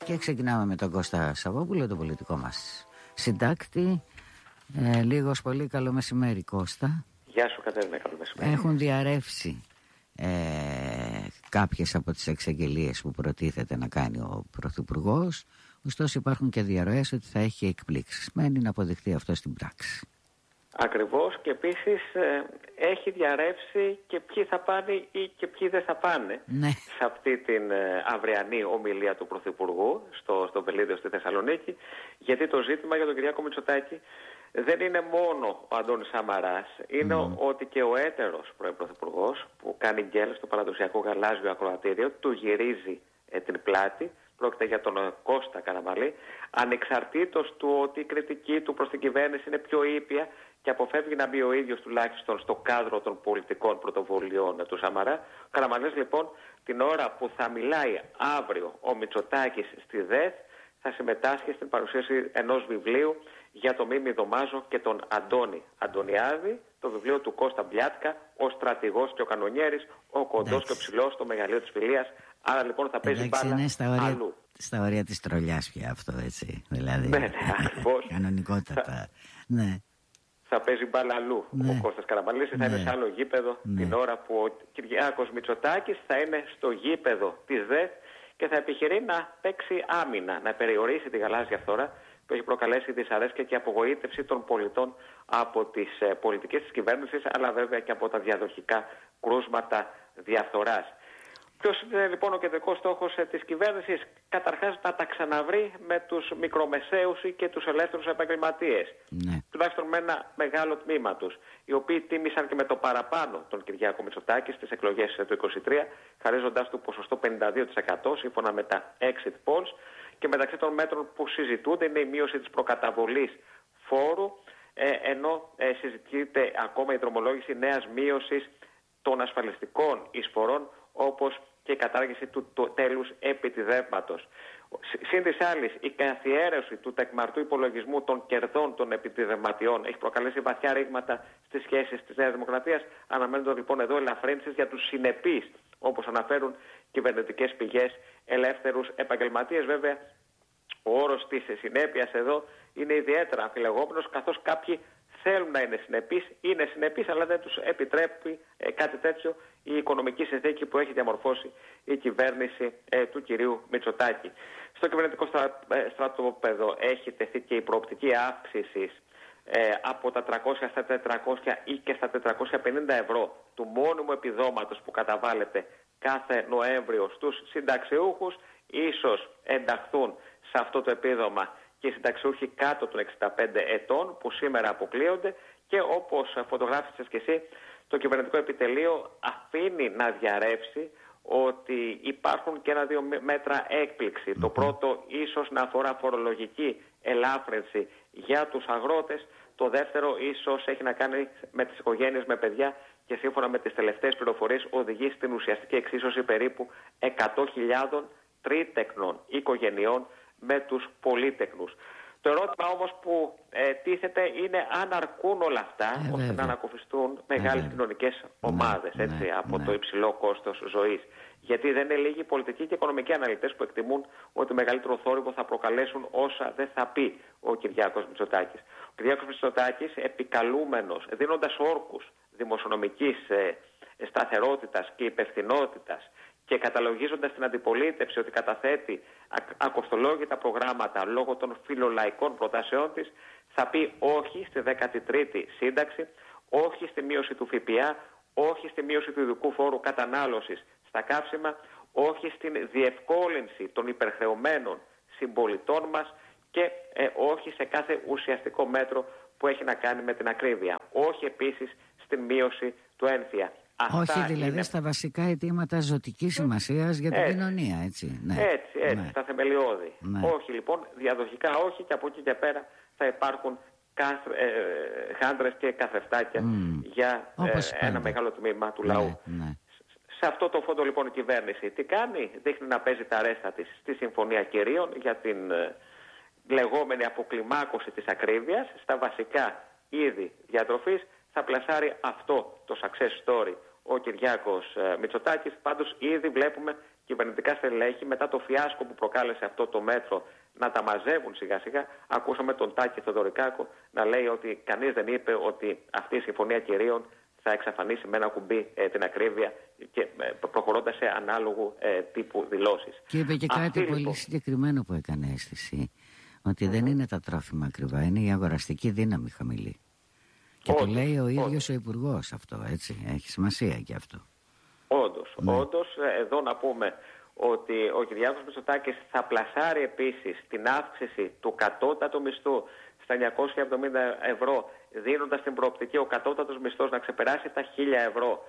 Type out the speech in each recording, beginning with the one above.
Και ξεκινάμε με τον Κώστα Σαββόπουλο, τον πολιτικό μας συντάκτη. Λίγος πολύ καλό μεσημέρι, Κώστα. Γεια σου Κατερίνα, καλό μεσημέρι. Έχουν διαρρεύσει κάποιες από τις εξαγγελίες που προτίθεται να κάνει ο Πρωθυπουργός. Ωστόσο υπάρχουν και διαρροές ότι θα έχει εκπλήξεις. Μένει να αποδειχθεί αυτό στην πράξη. Ακριβώς, και επίσης έχει διαρρεύσει και ποιοι θα πάνε ή και ποιοι δεν θα πάνε σε αυτή την αυριανή ομιλία του Πρωθυπουργού στο Πελίδιο στη Θεσσαλονίκη, γιατί το ζήτημα για τον Κυριάκο Μητσοτάκη δεν είναι μόνο ο Αντώνης Σαμαράς, είναι ότι και ο έτερος πρώην Πρωθυπουργός που κάνει γκέλ στο παραδοσιακό γαλάζιο ακροατήριο του γυρίζει την πλάτη. Πρόκειται για τον Κώστα Καραμανλή, ανεξαρτήτως του ότι η κριτική του προς την κυβέρνηση είναι πιο ήπια και αποφεύγει να μπει ο ίδιος τουλάχιστον στο κάδρο των πολιτικών πρωτοβουλειών του Σαμαρά. Ο Καραμανλής λοιπόν την ώρα που θα μιλάει αύριο ο Μητσοτάκης στη ΔΕΘ θα συμμετάσχει στην παρουσίαση ενός βιβλίου για τον Μίμη Δωμάζο και τον Αντώνη Αντωνιάδη, το βιβλίο του Κώστα Μπλιάτκα, ο στρατηγός και ο κανονιέρης, ο κοντός και ο ψηλός, το μεγαλείο της φιλίας. Άρα λοιπόν θα παίζει μπάλα αλλού. Στα όρια της τρολιάς πια αυτό, έτσι. Δηλαδή, ναι, ακριβώς. Κανονικότατα. Ναι. Θα παίζει μπάλα αλλού ο Κώστας Καραμανλής, θα είναι σε άλλο γήπεδο την ώρα που ο Κυριάκος Μητσοτάκης θα είναι στο γήπεδο της ΔΕΘ και θα επιχειρεί να παίξει άμυνα, να περιορίσει τη γαλάζια φθορά που έχει προκαλέσει δυσαρέσκεια και απογοήτευση των πολιτών από τις πολιτικές της κυβέρνησης, αλλά βέβαια και από τα διαδοχικά κρούσματα διαφθοράς. Ποιος είναι λοιπόν ο κεντρικός στόχος της κυβέρνησης? Καταρχάς να τα ξαναβρει με τους μικρομεσαίους και τους ελεύθερους επαγγελματίες. Ναι. Τουλάχιστον με ένα μεγάλο τμήμα τους, οι οποίοι τίμησαν και με το παραπάνω τον Κυριάκο Μητσοτάκη στις εκλογές του 2023, χαρίζοντας του ποσοστό 52% σύμφωνα με τα exit polls, και μεταξύ των μέτρων που συζητούνται είναι η μείωση της προκαταβολής φόρου, ενώ συζητείται ακόμα η δρομολόγηση νέας μείωσης των ασφαλιστικών εισφορών, όπως και η κατάργηση του τέλους επιτιδεύματος. Συν της άλλης, η καθιέρωση του τεκμαρτού υπολογισμού των κερδών των επιτιδευματιών έχει προκαλέσει βαθιά ρήγματα στις σχέσεις της Νέας Δημοκρατίας. Αναμένονται λοιπόν εδώ ελαφρύνσεις για τους συνεπείς, όπως αναφέρουν κυβερνητικές πηγές, ελεύθερους επαγγελματίες. Βέβαια, ο όρος της συνέπειας εδώ είναι ιδιαίτερα αμφιλεγόμενος, καθώς κάποιοι θέλουν να είναι συνεπείς, αλλά δεν τους επιτρέπει κάτι τέτοιο η οικονομική συνθήκη που έχει διαμορφώσει η κυβέρνηση του κυρίου Μητσοτάκη. Στο κυβερνητικό στρατόπεδο έχει τεθεί και η προοπτική αύξηση από τα 300 στα 400 ή και στα 450 ευρώ του μόνιμου επιδόματος που καταβάλλεται κάθε Νοέμβριο στους συνταξιούχους. Ίσως ενταχθούν σε αυτό το επίδομα και οι συνταξιούχοι κάτω των 65 ετών που σήμερα αποκλείονται, και όπως φωτογράφησες και εσύ, το κυβερνητικό επιτελείο αφήνει να διαρρεύσει ότι υπάρχουν και ένα-δύο μέτρα έκπληξη. Το πρώτο ίσως να αφορά φορολογική ελάφρυνση για τους αγρότες, το δεύτερο ίσως έχει να κάνει με τις οικογένειες με παιδιά και σύμφωνα με τις τελευταίες πληροφορίες οδηγεί στην ουσιαστική εξίσωση περίπου 100.000 τρίτεκνων οικογενειών με τους πολύτεκνους. Το ερώτημα όμως που τίθεται είναι αν αρκούν όλα αυτά ώστε να ανακουφιστούν μεγάλες κοινωνικές ομάδες από το υψηλό κόστος ζωής. Γιατί δεν είναι λίγοι πολιτικοί και οικονομικοί αναλυτές που εκτιμούν ότι μεγαλύτερο θόρυβο θα προκαλέσουν όσα δεν θα πει ο Κυριάκος Μητσοτάκης. Ο Κυριάκος Μητσοτάκης, επικαλούμενος, δίνοντας όρκους δημοσιονομικής σταθερότητας και υπευθυνότητας και καταλογίζοντας την αντιπολίτευση ότι καταθέτει ακοστολόγητα προγράμματα λόγω των φιλολαϊκών προτάσεών της, θα πει όχι στη 13η σύνταξη, όχι στη μείωση του ΦΠΑ, όχι στη μείωση του ειδικού φόρου κατανάλωσης στα καύσιμα, όχι στην διευκόλυνση των υπερχρεωμένων συμπολιτών μας και όχι σε κάθε ουσιαστικό μέτρο που έχει να κάνει με την ακρίβεια. Όχι επίσης στην μείωση του ένφια. Όχι δηλαδή στα βασικά αιτήματα ζωτικής σημασίας για την κοινωνία, έτσι. Ναι. Έτσι, στα θεμελιώδη. Ναι. Όχι λοιπόν, διαδοχικά όχι, και από εκεί και πέρα θα υπάρχουν χάντρες και καθρεφτάκια για ένα μεγάλο τμήμα του λαού. Ναι. Σε αυτό το φόντο λοιπόν η κυβέρνηση τι κάνει? Δείχνει να παίζει τα ρέστα της στη Συμφωνία Κυρίων για την λεγόμενη αποκλιμάκωση της ακρίβειας στα βασικά είδη διατροφής. Θα πλασάρει αυτό το success story ο Κυριάκος Μητσοτάκης. Πάντως ήδη βλέπουμε κυβερνητικά στελέχη, μετά το φιάσκο που προκάλεσε αυτό το μέτρο, να τα μαζεύουν σιγά σιγά. Ακούσαμε τον Τάκη Θεοδωρικάκο να λέει ότι κανείς δεν είπε ότι αυτή η συμφωνία κυρίων θα εξαφανίσει με ένα κουμπί την ακρίβεια και προχωρώντας σε ανάλογου τύπου δηλώσεις. Και είπε και κάτι πολύ συγκεκριμένο που έκανε αίσθηση, ότι δεν είναι τα τρόφιμα ακριβά, είναι η αγοραστική δύναμη χαμηλή. Και το λέει ο ίδιος ο Υπουργός αυτό, έτσι, έχει σημασία και αυτό. Όντως, εδώ να πούμε ότι ο Κυριάκος Μητσοτάκης θα πλασάρει επίσης την αύξηση του κατώτατου μισθού στα 970 ευρώ, δίνοντας την προοπτική ο κατώτατος μισθός να ξεπεράσει τα 1.000 ευρώ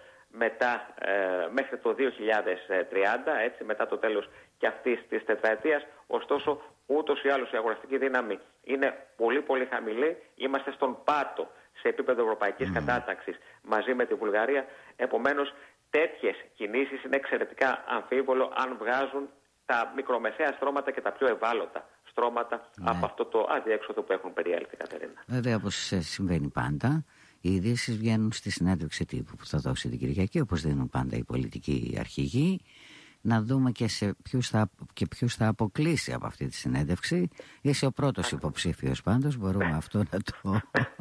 μέχρι το 2030, έτσι, μετά το τέλος και αυτής της τετραετίας. Ωστόσο, ούτως ή άλλως η αγοραστική δύναμη είναι πολύ πολύ χαμηλή. Είμαστε στον πάτο σε επίπεδο ευρωπαϊκής κατάταξης μαζί με τη Βουλγαρία. Επομένως, τέτοιες κινήσεις είναι εξαιρετικά αμφίβολο αν βγάζουν τα μικρομεσαία στρώματα και τα πιο ευάλωτα στρώματα από αυτό το αδιέξοδο που έχουν περιέλθει, Κατερίνα. Βέβαια, όπως συμβαίνει πάντα, οι ειδήσεις βγαίνουν στη συνέντευξη τύπου που θα δώσει την Κυριακή, όπως δίνουν πάντα οι πολιτικοί αρχηγοί. Να δούμε και ποιους θα αποκλείσει από αυτή τη συνέντευξη. Είσαι ο πρώτος υποψήφιος πάντως, μπορούμε αυτό να το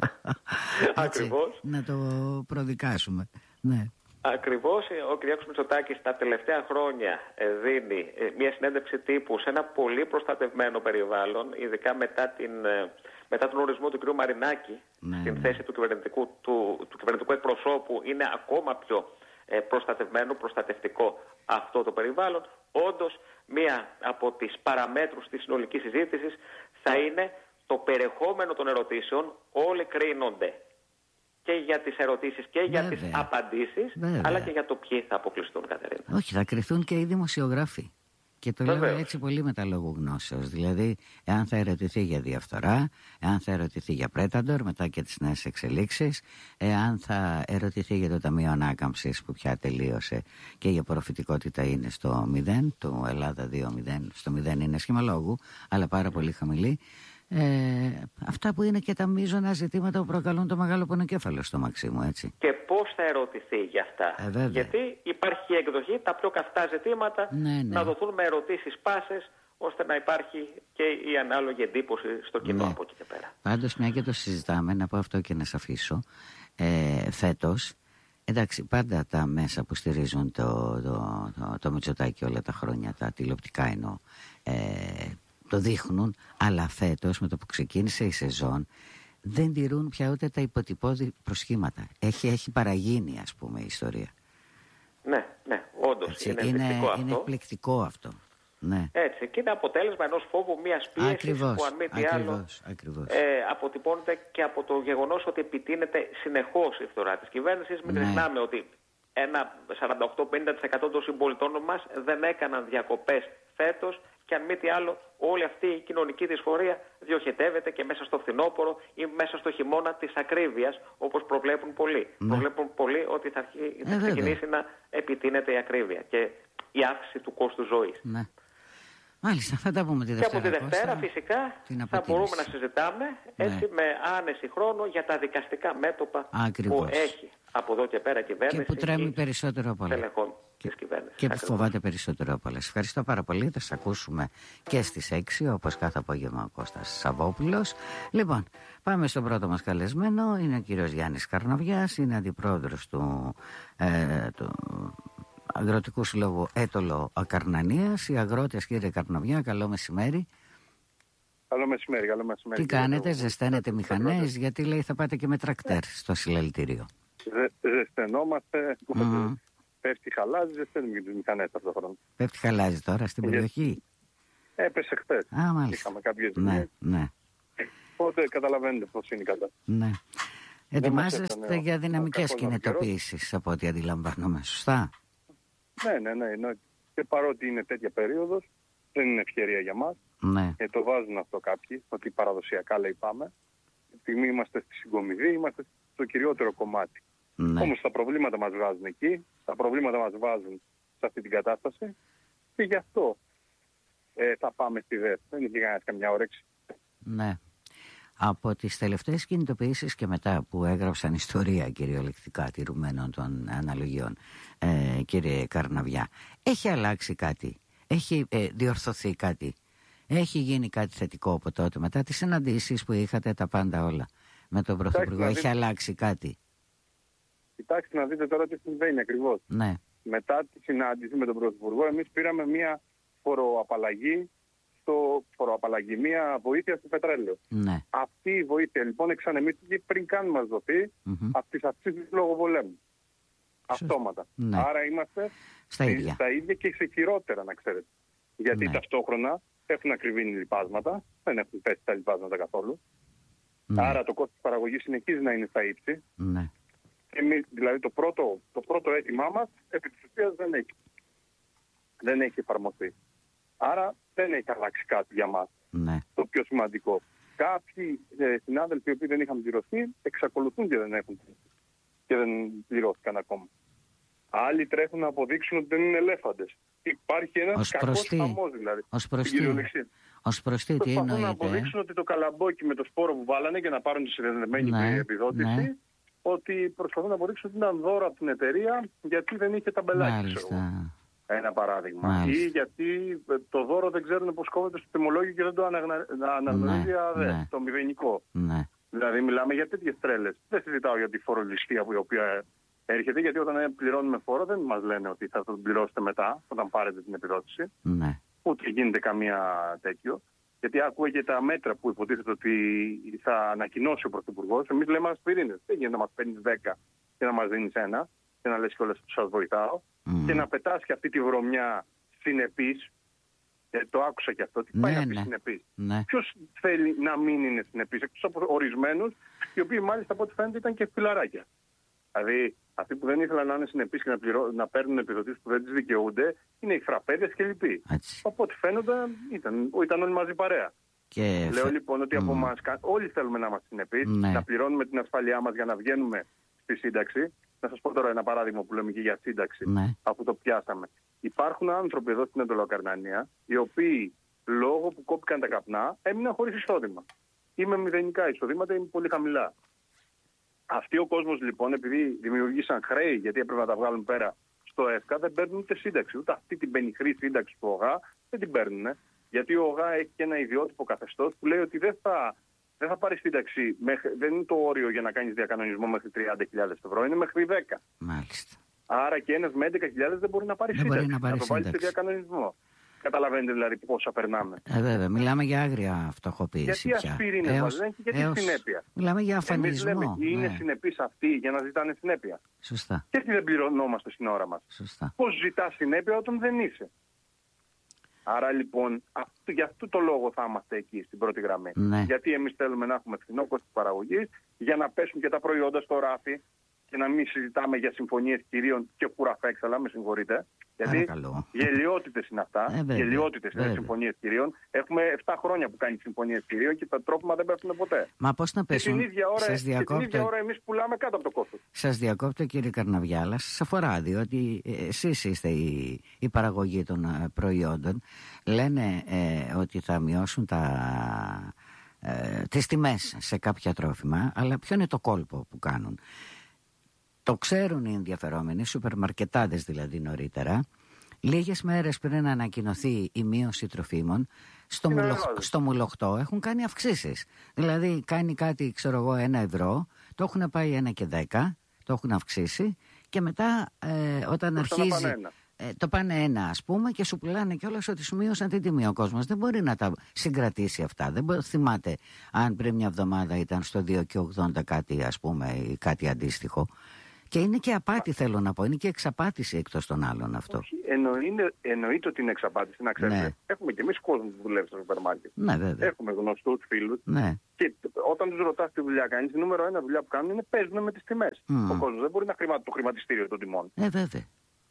Ακριβώς. να το προδικάσουμε. Ναι. Ακριβώς, ο Κυριάκος Μητσοτάκης τα τελευταία χρόνια δίνει μια συνέντευξη τύπου σε ένα πολύ προστατευμένο περιβάλλον, ειδικά μετά τον ορισμό του κ. Μαρινάκη στην θέση του κυβερνητικού εκπροσώπου, είναι ακόμα πιο προστατευτικό αυτό το περιβάλλον. Όντως, μία από τις παραμέτρους της συνολικής συζήτησης θα είναι το περιεχόμενο των ερωτήσεων. Όλοι κρίνονται και για τις ερωτήσεις και για τις απαντήσεις, αλλά και για το ποιοι θα αποκλειστούν, Κατερίνα. Όχι, θα κρυθούν και οι δημοσιογράφοι. Και το λέω έτσι πολύ με τα λόγου γνώσεως. Δηλαδή, εάν θα ερωτηθεί για διαφθορά, εάν θα ερωτηθεί για Πρέταντορ μετά και τις νέες εξελίξεις, εάν θα ερωτηθεί για το Ταμείο Ανάκαμψης που πια τελείωσε και η απορροφητικότητα είναι στο 0, το Ελλάδα 2-0, στο 0 είναι σχήμα λόγου, αλλά πάρα πολύ χαμηλή. Αυτά που είναι και τα μείζωνα ζητήματα που προκαλούν το μεγάλο πονοκέφαλο στο Μαξίμου, έτσι. Και πώς θα ερωτηθεί για αυτά. Γιατί υπάρχει η εκδοχή, τα πιο καυτά ζητήματα να δοθούν με ερωτήσεις πάσες, ώστε να υπάρχει και η ανάλογη εντύπωση στο κοινό από εκεί και πέρα. Πάντως, μια και το συζητάμε, να πω αυτό και να σε αφήσω. Φέτος, εντάξει, πάντα τα μέσα που στηρίζουν το Μητσοτάκη όλα τα χρόνια, τα τηλεοπτικά εννοώ, το δείχνουν, αλλά φέτος με το που ξεκίνησε η σεζόν δεν τηρούν πια ούτε τα υποτυπώδη προσχήματα. Έχει παραγίνει, ας πούμε, η ιστορία. Ναι, όντως είναι εκπληκτικό αυτό. Ναι. Έτσι, και είναι αποτέλεσμα ενός φόβου, μιας πίεσης που αν μη τι άλλο αποτυπώνεται και από το γεγονός ότι επιτείνεται συνεχώς η φθορά της κυβέρνησης. Μην ξεχνάμε ότι ένα 48-50% των συμπολιτών μας δεν έκαναν διακοπές φέτος. Και αν μη τι άλλο, όλη αυτή η κοινωνική δυσφορία διοχετεύεται και μέσα στο φθινόπωρο ή μέσα στο χειμώνα της ακρίβειας, όπως προβλέπουν πολλοί. Προβλέπουν πολλοί ότι θα ξεκινήσει να επιτείνεται η ακρίβεια και η αύξηση του κόστου ζωής. Ναι. Μάλιστα, θα τα πούμε τη Δευτέρα. Και από τη Δευτέρα φυσικά θα μπορούμε να συζητάμε έτσι με άνεση χρόνο για τα δικαστικά μέτωπα που έχει από εδώ και πέρα κυβέρνηση. Και που τρέμει περισσότερο από όλα. Και που φοβάται περισσότερο από όλα. Ευχαριστώ πάρα πολύ. Θα σας ακούσουμε και στις 6, όπως κάθε απόγευμα, ο Κώστας Σαββόπουλος. Λοιπόν, πάμε στον πρώτο μας καλεσμένο. Είναι ο κύριος Γιάννης Καρναβιάς. Είναι αντιπρόεδρος του Αγροτικού Συλλόγου Έτολο Ακαρνανίας. Οι αγρότες, κύριε Καρναβιά, καλό μεσημέρι. Καλό μεσημέρι, καλό μεσημέρι. Τι κάνετε, ζεσταίνετε μηχανές, γιατί λέει θα πάτε και με τρακτέρ στο συλλαλητήριο. Ζεσθενόμαστε, πέφτει χαλάζι, ζεσταίνουμε και τις μηχανές αυτό το χρόνο. Πέφτει χαλάζι τώρα στην περιοχή. Έπεσε χθες. Είχαμε κάποιες ναι. Οπότε καταλαβαίνετε πώς είναι η κατάσταση. Ναι. Ετοιμάζεστε για δυναμικές κινητοποιήσεις από ό,τι αντιλαμβάνομαι, σωστά? Ναι. Και παρότι είναι τέτοια περίοδος, δεν είναι ευκαιρία για μας. Ναι. Το βάζουν αυτό κάποιοι, ότι παραδοσιακά λέει πάμε. Τη στιγμή είμαστε στη συγκομιδή, είμαστε στο κυριότερο κομμάτι. Ναι. Όμως τα προβλήματα μας βγάζουν εκεί, τα προβλήματα μας βάζουν σε αυτή την κατάσταση και γι' αυτό θα πάμε στη ΔΕΘ. Δεν έχει κανένα καμιά όρεξη. Ναι. Από τις τελευταίες κινητοποιήσεις και μετά που έγραψαν ιστορία κυριολεκτικά τηρουμένων των αναλογιών, κύριε Καρναβιά, έχει αλλάξει κάτι, έχει διορθωθεί κάτι, έχει γίνει κάτι θετικό από τότε, μετά τις συναντήσεις που είχατε τα πάντα όλα με τον Πρωθυπουργό, έχει αλλάξει κάτι? Κοιτάξτε να δείτε τώρα τι συμβαίνει ακριβώς. Ναι. Μετά τη συνάντηση με τον Πρωθυπουργό, εμείς πήραμε μια φοροαπαλλαγή, μια βοήθεια στο πετρέλαιο. Ναι. Αυτή η βοήθεια λοιπόν εξανεμίστηκε πριν καν μας δοθεί από τις αυξήσεις λόγω πολέμου. Αυτόματα. Ναι. Άρα είμαστε στα ίδια και σε χειρότερα, να ξέρετε. Γιατί ταυτόχρονα έχουν ακριβήνει λιπάσματα, δεν έχουν πέσει τα λιπάσματα καθόλου. Ναι. Άρα το κόστος της παραγωγής συνεχίζει να είναι στα ύψη. Ναι. Εμείς, δηλαδή το πρώτο αίτημά μας επί της ουσίας δεν έχει εφαρμοστεί. Άρα δεν έχει αλλάξει κάτι για μας. Ναι. Το πιο σημαντικό. Κάποιοι συνάδελφοι οι οποίοι δεν είχαν πληρωθεί εξακολουθούν και δεν πληρώθηκαν ακόμα. Άλλοι τρέχουν να αποδείξουν ότι δεν είναι ελέφαντες. Υπάρχει ένας κακός χαμός δηλαδή. Ως προς τι προσπαθούν να αποδείξουν ότι το καλαμπόκι με το σπόρο που βάλανε για να πάρουν τη συνδεδεμένη επιδότηση, ότι προσπαθούν να αποδείξουν ότι ήταν δώρο από την εταιρεία γιατί δεν είχε ταμπελάκι. Ένα παράδειγμα. Μάλιστα. Ή γιατί το δώρο δεν ξέρουν πώς κόβεται στο τιμολόγιο και δεν το αναγνωρίζει το μηδενικό. Ναι. Δηλαδή μιλάμε για τέτοιες τρέλες. Δεν συζητάω για τη φορολιστία η οποία έρχεται, γιατί όταν πληρώνουμε φόρο δεν μας λένε ότι θα τον πληρώσετε μετά όταν πάρετε την επιδότηση. Ναι. Ούτε γίνεται καμία τέτοιο. Γιατί ακούω και τα μέτρα που υποτίθεται ότι θα ανακοινώσει ο Πρωθυπουργός. Εμείς λέμε ασπιρίνες. Δεν γίνεται να μας παίρνεις 10 και να μας δίνεις 1 και να λες κιόλας ότι σας βοηθάω. Και να πετάς και αυτή τη βρωμιά συνεπής. Το άκουσα και αυτό. Τι πάει να πει συνεπής. Ναι. Ποιος θέλει να μην είναι συνεπής? Εκτός από ορισμένους, οι οποίοι μάλιστα από ό,τι φαίνεται ήταν και φιλαράκια. Δηλαδή αυτοί που δεν ήθελαν να είναι συνεπείς και να παίρνουν επιδοτήσεις που δεν τις δικαιούνται, είναι οι φραπέδες και λοιποί. Από ό,τι φαίνονται ήταν όλοι μαζί παρέα. Και λέω λοιπόν ότι από εμάς όλοι θέλουμε να είμαστε συνεπείς, να πληρώνουμε την ασφάλειά μας για να βγαίνουμε στη σύνταξη. Να σας πω τώρα ένα παράδειγμα που λέμε και για σύνταξη, αφού το πιάσαμε. Υπάρχουν άνθρωποι εδώ στην Εντολοκαρνανία, οι οποίοι λόγω που κόπηκαν τα καπνά έμειναν χωρίς εισόδημα. Ή με μηδενικά εισοδήματα ή πολύ χαμηλά. Αυτοί ο κόσμος λοιπόν, επειδή δημιουργήσαν χρέη, γιατί έπρεπε να τα βγάλουν πέρα στο ΕΦΚΑ, δεν παίρνουν ούτε σύνταξη. Ούτε αυτή την πενιχρή σύνταξη του ΟΓΑ δεν την παίρνουν. Γιατί ο ΟΓΑ έχει και ένα ιδιότυπο καθεστώς που λέει ότι δεν θα πάρει σύνταξη, δεν είναι το όριο για να κάνεις διακανονισμό μέχρι 30.000 ευρώ, είναι μέχρι 10. Μάλιστα. Άρα και ένας με 11.000 δεν μπορεί να πάρει σύνταξη, να το βάλει σε διακανονισμό. Καταλαβαίνετε δηλαδή πόσα περνάμε. Βέβαια, μιλάμε για άγρια φτωχοποίηση. Γιατί ασπίρινες μας λένε και γιατί συνέπεια. Μιλάμε για αφανισμό. Εμείς λέμε είναι συνεπείς αυτοί για να ζητάνε συνέπεια. Σωστά. Και τι δεν πληρωνόμαστε στην ώρα μας. Σωστά. Πώς ζητάς συνέπεια όταν δεν είσαι. Άρα λοιπόν, για αυτό το λόγο θα είμαστε εκεί στην πρώτη γραμμή. Ναι. Γιατί εμείς θέλουμε να έχουμε φθηνό κόστος παραγωγής για να πέσουν και τα προϊόντα στο ράφι και να μην συζητάμε για συμφωνίες κυρίων και κουραφέξαλα, με συγχωρείτε. Γιατί γελιότητες είναι αυτά. Γελιότητες είναι συμφωνίες κυρίων. Έχουμε 7 χρόνια που κάνει συμφωνίες κυρίων και τα τρόφιμα δεν πέφτουν ποτέ. Μα πώς να πέσουν? Την ίδια ώρα εμείς πουλάμε κάτω από το κόστος. Σας διακόπτω κύριε Καρναβιά, αλλά σας αφορά, διότι εσείς είστε η παραγωγή των προϊόντων. Λένε ότι θα μειώσουν τις τιμές σε κάποια τρόφιμα, αλλά ποιο είναι το κόλπο που κάνουν? Το ξέρουν οι ενδιαφερόμενοι, σούπερ μαρκετάδες δηλαδή νωρίτερα, λίγες μέρες πριν ανακοινωθεί η μείωση τροφίμων, στο μουλοχτό έχουν κάνει αυξήσεις. Δηλαδή κάνει κάτι, ξέρω εγώ, 1 ευρώ, το έχουν πάει 1 και 10, το έχουν αυξήσει και μετά όταν αρχίζει... το πάνε 1 ας πούμε και σου πουλάνε κιόλας ότι σου μείωσαν την τιμή. Ο κόσμος δεν μπορεί να τα συγκρατήσει αυτά. Δεν θυμάται αν πριν μια εβδομάδα ήταν στο 2,80 κάτι ας πούμε ή κάτι αντίστοιχο. Και είναι και απάτη, θέλω να πω. Είναι και εξαπάτηση εκτός των άλλων αυτό. Όχι, εννοείται ότι είναι εξαπάτηση, να ξέρετε. Ναι. Έχουμε και εμείς κόσμο που δουλεύει στο σούπερ μάρκετ. Ναι, βέβαια. Έχουμε γνωστούς φίλους. Ναι. Και όταν τους ρωτάς τι δουλειά κάνεις, η νούμερο 1 δουλειά που κάνουν είναι παίζουν με τις τιμές. Ο κόσμος δεν μπορεί να το χρηματιστήριο των τιμών. Βέβαια.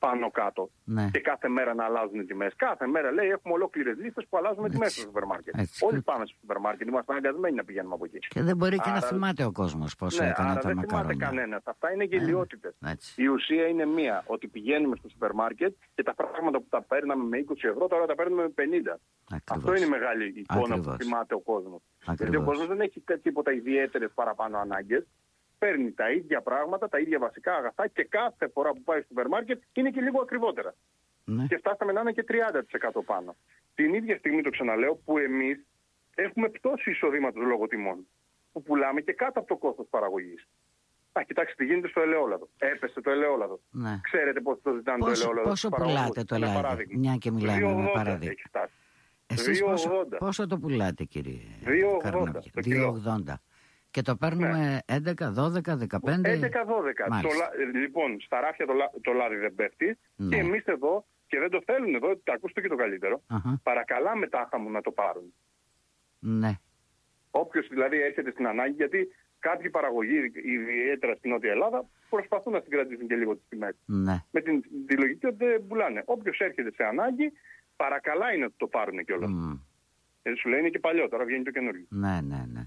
πάνω κάτω και κάθε μέρα να αλλάζουν οι τιμές. Κάθε μέρα λέει έχουμε ολόκληρες λίστες που αλλάζουμε τιμές στο σούπερ μάρκετ. Όλοι πάμε στο σούπερ μάρκετ, είμαστε αναγκασμένοι να πηγαίνουμε από εκεί. Και δεν μπορεί και να θυμάται ο κόσμος πόσο έκανα τα μακαρόνια. Δεν θυμάται κανένας. Αυτά είναι γελιότητες. Η ουσία είναι μία, ότι πηγαίνουμε στο σούπερ μάρκετ και τα πράγματα που τα παίρναμε με 20 ευρώ τώρα τα παίρνουμε με 50. Αυτό είναι η μεγάλη εικόνα που θυμάται ο κόσμος. Γιατί ο κόσμος δεν έχει τίποτα ιδιαίτερες παραπάνω ανάγκες. Παίρνει τα ίδια πράγματα, τα ίδια βασικά αγαθά και κάθε φορά που πάει στο σούπερ μάρκετ είναι και λίγο ακριβότερα. Και φτάσαμε να είναι και 30% πάνω. Την ίδια στιγμή, το ξαναλέω, που εμείς έχουμε πτώση εισοδήματος λόγω τιμών. Που πουλάμε και κάτω από το κόστος παραγωγής. Κοιτάξτε τι γίνεται στο ελαιόλαδο. Έπεσε το ελαιόλαδο. Ξέρετε πώς το ζητάνε το ελαιόλαδο? Πόσο πουλάτε το ελαιόλαδο? Μια και μιλάμε με παράδειγμα. Εσείς πόσο το πουλάτε, κύριε Καρναβιά? 2,80. Και το παίρνουμε 11, 12, 15. 11-12. Λοιπόν, στα ράφια το λάδι δεν πέφτει. Και εμείς εδώ, και δεν το θέλουν εδώ, ακούστε και το καλύτερο, παρακαλάμε τα άχα μου να το πάρουν. Ναι. Όποιος δηλαδή έρχεται στην ανάγκη, γιατί κάποιοι παραγωγοί, ιδιαίτερα στην Νότια Ελλάδα, προσπαθούν να συγκρατήσουν και λίγο τις τιμές. Με τη λογική ότι δεν πουλάνε. Όποιος έρχεται σε ανάγκη, παρακαλάει να το πάρουν κιόλας. Γιατί σου λέει είναι και παλιό, τώρα βγαίνει το καινούργιο. Ναι.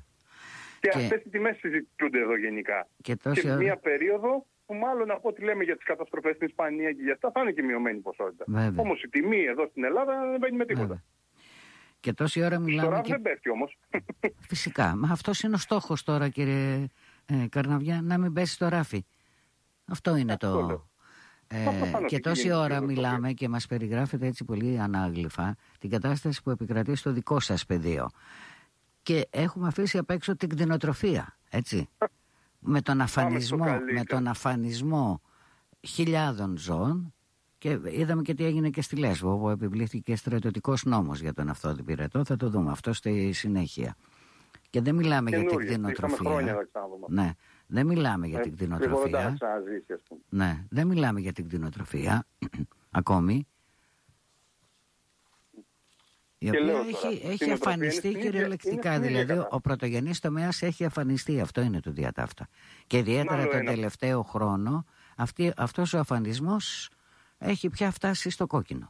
Και αυτές οι τιμές συζητούνται εδώ γενικά. Και μια περίοδο που μάλλον από ό,τι λέμε για τις καταστροφές στην Ισπανία και για αυτά θα είναι και μειωμένη ποσότητα. Όμως η τιμή εδώ στην Ελλάδα δεν μπαίνει με τίποτα. Και τόση ώρα μιλάμε. Τώρα δεν πέφτει όμως. Φυσικά. Μα αυτός είναι ο στόχος τώρα, κύριε Καρναβιά, να μην πέσει στο ράφι. Αυτό είναι το. Και τόση ώρα μιλάμε και μας περιγράφετε έτσι πολύ ανάγλυφα την κατάσταση που επικρατεί στο δικό σας πεδίο. Και έχουμε αφήσει απ' έξω την κτηνοτροφία, έτσι. Με τον αφανισμό χιλιάδων ζώων. Και είδαμε και τι έγινε και στη Λέσβο, όπου επιβλήθηκε στρατιωτικός νόμος για τον αυτοδυπηρετό. Θα το δούμε αυτό στη συνέχεια. Και δεν μιλάμε για την κτηνοτροφία. Ναι, δεν μιλάμε για την κτηνοτροφία. Ναι, δεν μιλάμε για την κτηνοτροφία ακόμη. Η οποία έχει αφανιστεί κυριολεκτικά. Δηλαδή, ο πρωτογενής τομέας έχει αφανιστεί. Αυτό είναι το διατάφτα. Και ιδιαίτερα τον τελευταίο χρόνο, αυτός ο αφανισμός έχει πια φτάσει στο κόκκινο.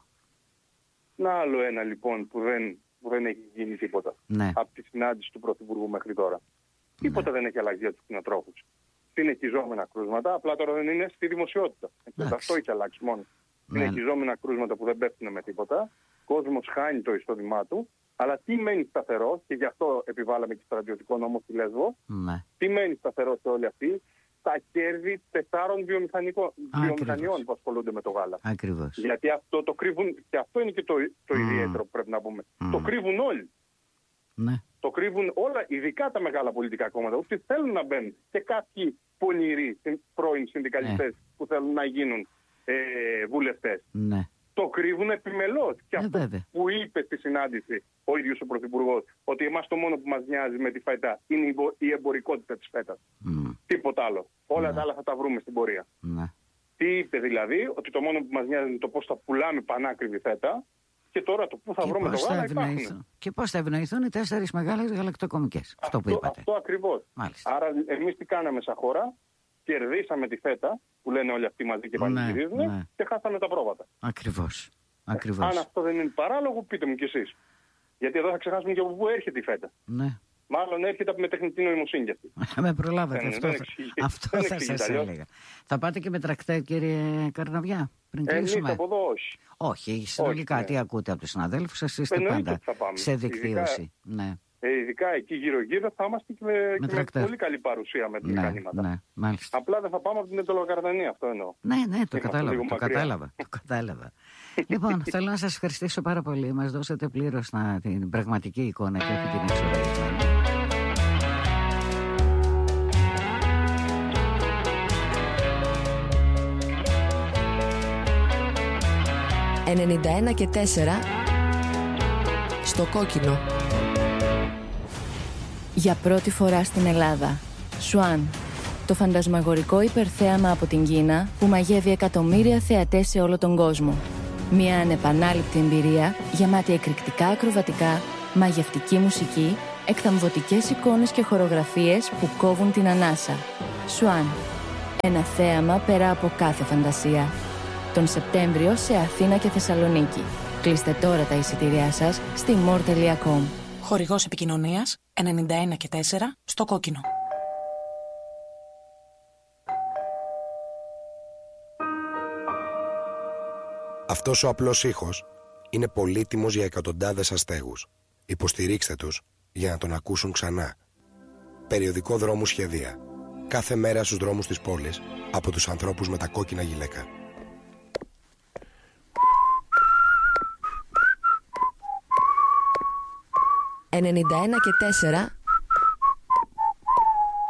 Να άλλο ένα λοιπόν που δεν έχει γίνει τίποτα. Από τη συνάντηση του Πρωθυπουργού μέχρι τώρα. Τίποτα δεν έχει αλλάξει για τους κτηνοτρόφους. Συνεχιζόμενα κρούσματα, απλά τώρα δεν είναι στη δημοσιότητα. Αυτό έχει αλλάξει μόνο. Συνεχιζόμενα κρούσματα που δεν πέφτουν με τίποτα. Ο κόσμος χάνει το εισόδημά του, αλλά τι μένει σταθερό, και γι' αυτό επιβάλαμε και στρατιωτικό νόμο στη Λέσβο, τι μένει σταθερό σε όλη αυτή? Τα κέρδη 4 βιομηχανιών που ασχολούνται με το γάλα. Ακριβώς. Γιατί αυτό το κρύβουν, και αυτό είναι και το ιδιαίτερο που πρέπει να πούμε. Το κρύβουν όλοι. Το κρύβουν όλα, ειδικά τα μεγάλα πολιτικά κόμματα, ότι θέλουν να μπαίνουν, και κάποιοι πονηροί πρώην συνδικαλιστές που θέλουν να γίνουν βουλευτές. Το κρύβουν επιμελώς. Και αυτό που είπε στη συνάντηση ο ίδιος ο Πρωθυπουργός, ότι εμάς το μόνο που μας νοιάζει με τη φαϊτά είναι η εμπορικότητα της φέτας. Τίποτα άλλο. Όλα τα άλλα θα τα βρούμε στην πορεία. Τι είπε δηλαδή? Ότι το μόνο που μας νοιάζει είναι το πώς θα πουλάμε πανάκριβη φέτα, και τώρα το πού θα βρούμε το γάλα υπάρχουν. Και πώς θα ευνοηθούν οι 4 μεγάλες γαλακτοκομικές. Αυτό που είπατε. Αυτό ακριβώς. Άρα εμείς τι κάναμε σαν χώρα? Κερδίσαμε τη φέτα, που λένε όλοι αυτοί μαζί και πανηγυρίζουν, και χάσαμε τα πρόβατα. Ακριβώς. Αν αυτό δεν είναι παράλογο, πείτε μου κι εσείς. Γιατί εδώ θα ξεχάσουμε και από πού έρχεται η φέτα. Μάλλον έρχεται από με τεχνητή νοημοσύνη κι αυτή. Με προλάβατε. Αυτό θα σας έλεγα. Θα πάτε και με τρακτέρ, κύριε Καρναβιά, πριν κλείσουμε? Εμείς από εδώ όχι. Όχι, συνολικά τι ακούτε από τους συναδέλφους σας? Είστε πάντα σε δικτύωση. Ειδικά εκεί γύρω-γύρω θα είμαστε και με πολύ καλή παρουσία με τα μηχανήματα. Απλά δεν θα πάμε από την Ετωλοκαρδανία, αυτό εννοώ. Ναι, το κατάλαβα. Λοιπόν, θέλω να σας ευχαριστήσω πάρα πολύ. Μας δώσατε πλήρως την πραγματική εικόνα και όχι την εξοραϊσμένη. «91 και 4» στο κόκκινο. Για πρώτη φορά στην Ελλάδα, Σουάν, το φαντασμαγορικό υπερθέαμα από την Κίνα που μαγεύει εκατομμύρια θεατές σε όλο τον κόσμο. Μια ανεπανάληπτη εμπειρία γεμάτη εκρηκτικά ακροβατικά, μαγευτική μουσική, εκθαμβωτικές εικόνες και χορογραφίες που κόβουν την ανάσα. Σουάν, ένα θέαμα πέρα από κάθε φαντασία. τον Σεπτέμβριο σε Αθήνα και Θεσσαλονίκη. Κλείστε τώρα τα εισιτήριά σας στη more.com. Χορηγός επικοινωνίας 91 και 4 στο κόκκινο. Αυτός ο απλός ήχος είναι πολύτιμος για εκατοντάδες αστέγους. Υποστηρίξτε τους για να τον ακούσουν ξανά. Περιοδικό Δρόμου Σχεδία. Κάθε μέρα στους δρόμους της πόλης από τους ανθρώπους με τα κόκκινα γυλαίκα. «91 και 4